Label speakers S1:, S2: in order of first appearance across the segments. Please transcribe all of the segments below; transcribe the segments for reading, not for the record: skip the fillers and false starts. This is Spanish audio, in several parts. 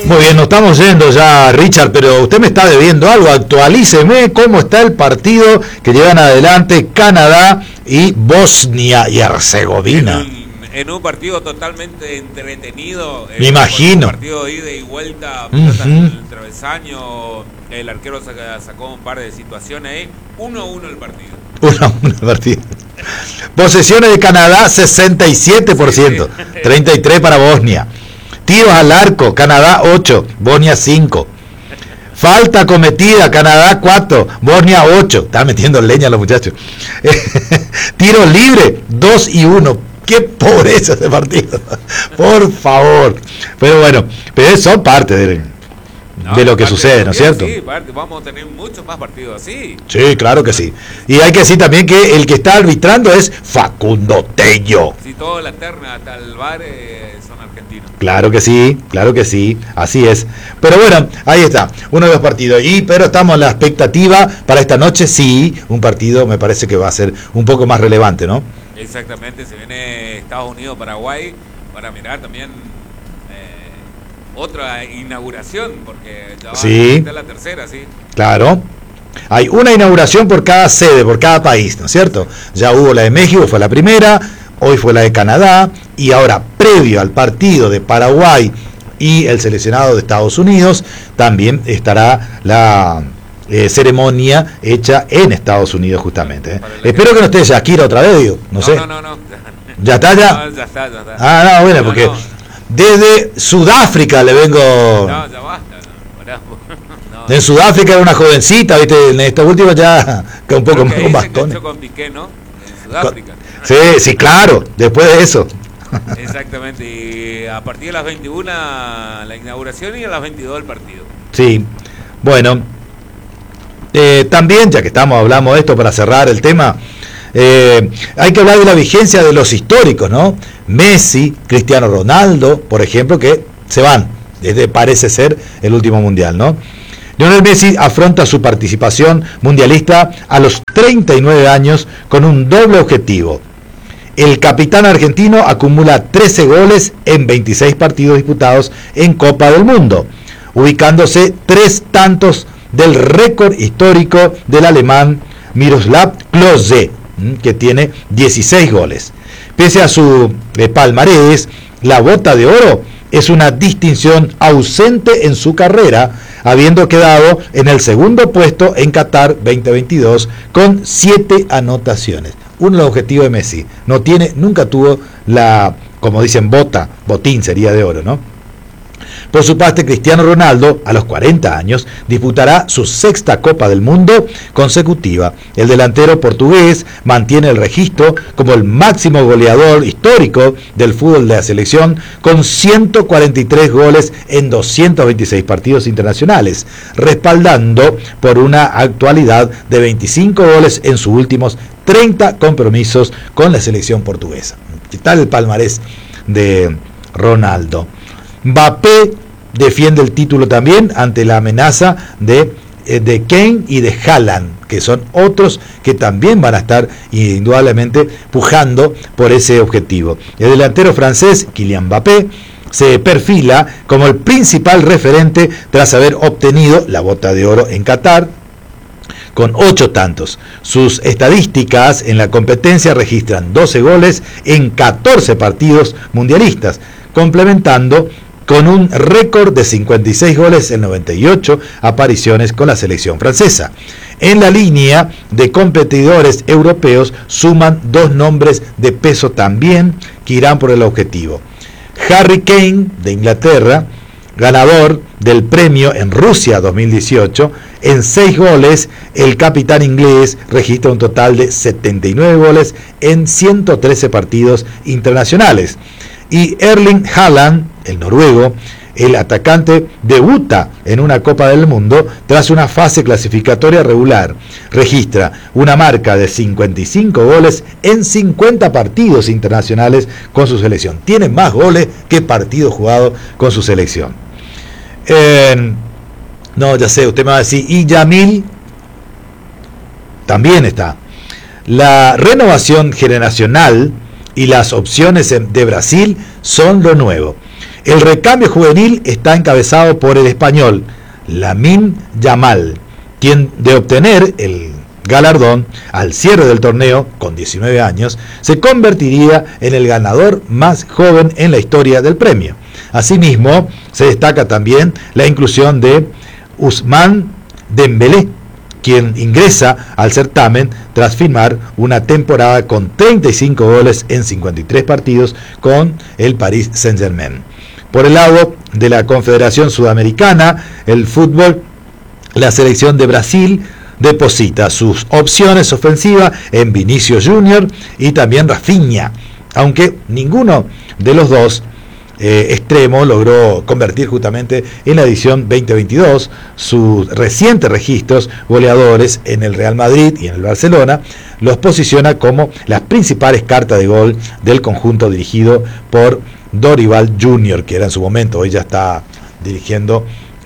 S1: Muy bien, nos estamos yendo ya, Richard, pero usted me está debiendo algo. Actualíceme cómo está el partido que llevan adelante Canadá y Bosnia y Herzegovina.
S2: En un partido totalmente entretenido.
S1: Me imagino.
S2: Un partido de ida y vuelta, pelotas en el travesaño. El arquero sacó un par de situaciones ahí. 1-1 el partido.
S1: 1-1 el partido. Posesiones de Canadá, 67%. 33 para Bosnia. Tiros al arco, Canadá 8, Bosnia 5. Falta cometida, Canadá 4, Bosnia 8. Están metiendo leña los muchachos. Tiros libres, 2 y 1. Qué pobreza ese partido. Por favor. Pero bueno, pero son parte de lo que sucede, ¿no es cierto?
S2: Sí, vamos a tener muchos más partidos así.
S1: Sí, claro que sí. Y hay que decir también que el que está arbitrando es Facundo Tello.
S2: Si toda la terna hasta el VAR son argentinos.
S1: Claro que sí, así es. Pero bueno, ahí está, uno de los partidos. Pero estamos en la expectativa para esta noche, sí, un partido me parece que va a ser un poco más relevante, ¿no?
S2: Exactamente, se viene Estados Unidos, Paraguay, para mirar también otra inauguración, porque ya va a ser la tercera, sí.
S1: Claro. Hay una inauguración por cada sede, por cada país, ¿no es cierto? Ya hubo la de México, fue la primera, hoy fue la de Canadá, y ahora, previo al partido de Paraguay y el seleccionado de Estados Unidos, también estará la ceremonia hecha en Estados Unidos justamente. Espero que no esté Shakira otra vez, digo, no sé.
S2: No.
S1: ¿Ya está ya?
S2: No, ya está.
S1: Ah, no, bueno, porque desde Sudáfrica le vengo...
S2: No, ya basta. No.
S1: En Sudáfrica era una jovencita, ¿viste? En estos últimos ya que un poco más con bastones.
S2: Con Piqué, ¿no? En Sudáfrica.
S1: Sí, claro, después de eso.
S2: Exactamente, y a partir de las 21 la inauguración y a las 22 el partido.
S1: Sí, bueno, también, ya que hablamos de esto para cerrar el tema, hay que hablar de la vigencia de los históricos, ¿no? Messi, Cristiano Ronaldo, por ejemplo, que se van desde parece ser el último mundial, ¿no? Lionel Messi afronta su participación mundialista a los 39 años con un doble objetivo. El capitán argentino acumula 13 goles en 26 partidos disputados en Copa del Mundo, ubicándose 3 tantos del récord histórico del alemán Miroslav Klose, que tiene 16 goles. Pese a su palmarés, la Bota de Oro es una distinción ausente en su carrera, habiendo quedado en el segundo puesto en Qatar 2022 con 7 anotaciones. Uno de los objetivos de Messi. Nunca tuvo la, como dicen, botín sería de oro, ¿no? Por su parte, Cristiano Ronaldo, a los 40 años, disputará su 6ª Copa del Mundo consecutiva. El delantero portugués mantiene el registro como el máximo goleador histórico del fútbol de la selección, con 143 goles en 226 partidos internacionales, respaldando por una actualidad de 25 goles en sus últimos 30 compromisos con la selección portuguesa. ¿Qué tal el palmarés de Ronaldo? Mbappé defiende el título también ante la amenaza de Kane y de Haaland, que son otros que también van a estar indudablemente pujando por ese objetivo. El delantero francés Kylian Mbappé se perfila como el principal referente tras haber obtenido la Bota de Oro en Qatar, con 8 tantos. Sus estadísticas en la competencia registran 12 goles en 14 partidos mundialistas, complementando con un récord de 56 goles en 98 apariciones con la selección francesa. En la línea de competidores europeos suman 2 nombres de peso también que irán por el objetivo. Harry Kane, de Inglaterra, ganador del premio en Rusia 2018, en 6 goles, el capitán inglés registra un total de 79 goles en 113 partidos internacionales. Y Erling Haaland, el noruego, el atacante, debuta en una Copa del Mundo tras una fase clasificatoria regular. Registra una marca de 55 goles en 50 partidos internacionales con su selección. Tiene más goles que partidos jugados con su selección. No, ya sé, usted me va a decir, y Yamil también está. La renovación generacional y las opciones de Brasil son lo nuevo. El recambio juvenil está encabezado por el español Lamine Yamal, quien de obtener el galardón al cierre del torneo con 19 años, se convertiría en el ganador más joven en la historia del premio. Asimismo, se destaca también la inclusión de Ousmane Dembélé, quien ingresa al certamen tras firmar una temporada con 35 goles en 53 partidos con el Paris Saint-Germain. Por el lado de la Confederación Sudamericana, el fútbol, la selección de Brasil deposita sus opciones ofensivas en Vinicius Junior y también Rafinha, aunque ninguno de los dos extremos logró convertir justamente en la edición 2022 sus recientes registros goleadores en el Real Madrid y en el Barcelona. Los posiciona como las principales cartas de gol del conjunto dirigido por Dorival Junior, que era en su momento, hoy ya está dirigiendo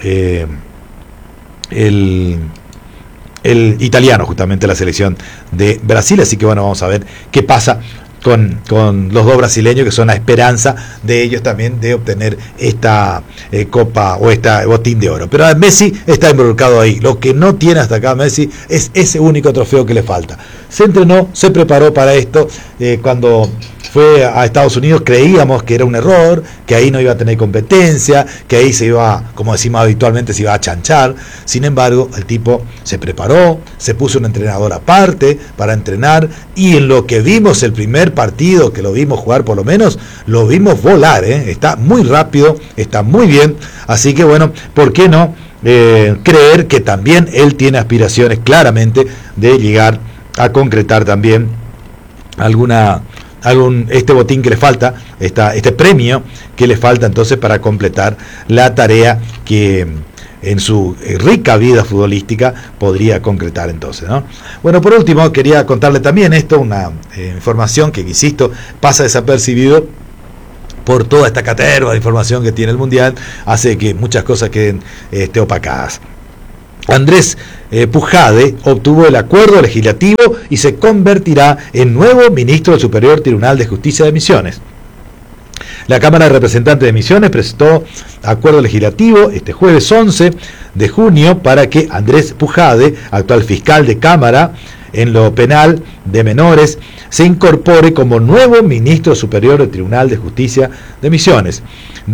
S1: el italiano, justamente la selección de Brasil. Así que bueno, vamos a ver qué pasa con los dos brasileños, que son la esperanza de ellos también de obtener esta copa o esta botín de oro. Pero Messi está involucrado ahí. Lo que no tiene hasta acá Messi es ese único trofeo que le falta. Se entrenó, se preparó para esto. Cuando fue a Estados Unidos creíamos que era un error, que ahí no iba a tener competencia, que ahí se iba, como decimos habitualmente, se iba a chanchar. Sin embargo, el tipo se preparó, se puso un entrenador aparte para entrenar, y en lo que vimos el primer partido, que lo vimos jugar por lo menos, lo vimos volar, está muy rápido, está muy bien. Así que bueno, ¿por qué no creer que también él tiene aspiraciones claramente de llegar a concretar también este botín que le falta, este premio que le falta entonces para completar la tarea que en su rica vida futbolística podría concretar entonces, ¿no? Bueno, por último quería contarle también esto, una información que, insisto, pasa desapercibido por toda esta caterva de información que tiene el Mundial, hace que muchas cosas queden opacadas. Andrés Pujade obtuvo el acuerdo legislativo y se convertirá en nuevo ministro del Superior Tribunal de Justicia de Misiones. La Cámara de Representantes de Misiones presentó acuerdo legislativo este jueves 11 de junio para que Andrés Pujade, actual fiscal de Cámara en lo penal de menores, se incorpore como nuevo ministro superior del Tribunal de Justicia de Misiones.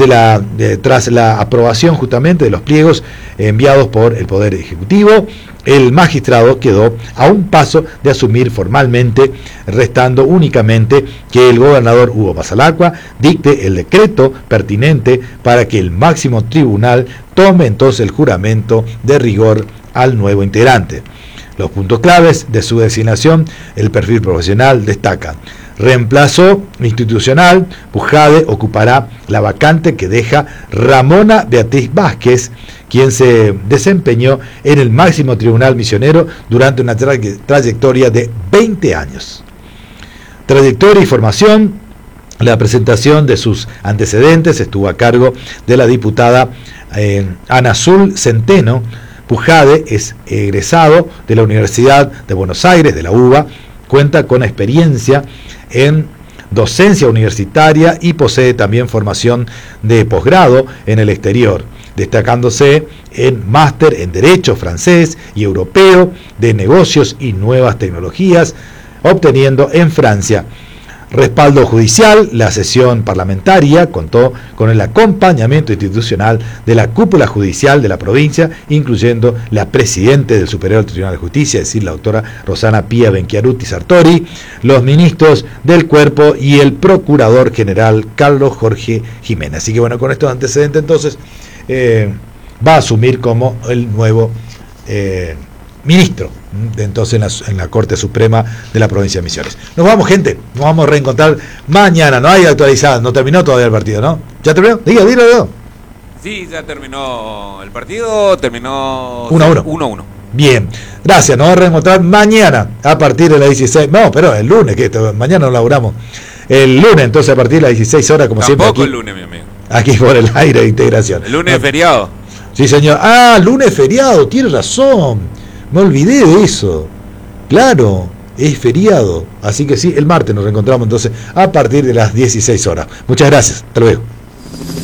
S1: Tras la aprobación justamente de los pliegos enviados por el Poder Ejecutivo, el magistrado quedó a un paso de asumir formalmente, restando únicamente que el gobernador Hugo Pasalacqua dicte el decreto pertinente para que el máximo tribunal tome entonces el juramento de rigor al nuevo integrante. Los puntos claves de su designación: el perfil profesional destacan: reemplazo institucional, Pujade ocupará la vacante que deja Ramona Beatriz Vázquez, quien se desempeñó en el máximo tribunal misionero durante una trayectoria de 20 años. Trayectoria y formación: la presentación de sus antecedentes estuvo a cargo de la diputada Ana Azul Centeno. Pujade es egresado de la Universidad de Buenos Aires, de la UBA, cuenta con experiencia en docencia universitaria y posee también formación de posgrado en el exterior, destacándose en máster en Derecho francés y europeo de negocios y nuevas tecnologías, obteniendo en Francia respaldo judicial. La sesión parlamentaria contó con el acompañamiento institucional de la cúpula judicial de la provincia, incluyendo la presidente del Superior Tribunal de Justicia, es decir, la doctora Rosana Pía Benchiaruti Sartori, los ministros del cuerpo y el procurador general Carlos Jorge Jiménez. Así que bueno, con estos antecedentes entonces va a asumir como el nuevo ministro entonces en la Corte Suprema de la provincia de Misiones. Nos vamos, gente, nos vamos a reencontrar mañana. No hay actualizada, no terminó todavía el partido, ¿no? ¿Ya terminó? Dilo.
S2: Sí, ya terminó el partido, terminó
S1: 1-1. Bien, gracias, nos vamos a reencontrar mañana a partir de las 16. No, pero el lunes, que mañana no laburamos. El lunes, entonces, a partir de las 16 horas, como
S2: Tampoco
S1: siempre. Aquí,
S2: el lunes, mi amigo.
S1: Aquí por el aire de integración.
S2: El lunes es feriado.
S1: Sí, señor. Lunes feriado, tiene razón. Me olvidé de eso. Claro, es feriado. Así que sí, el martes nos reencontramos entonces a partir de las 16 horas. Muchas gracias. Hasta luego.